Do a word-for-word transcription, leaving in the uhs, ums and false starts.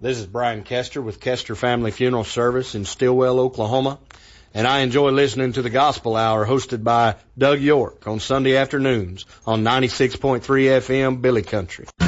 This is Brian Kester with Kester Family Funeral Service in Stillwell, Oklahoma, and I enjoy listening to the Gospel Hour hosted by Doug York on Sunday afternoons on ninety-six point three F M Billy Country.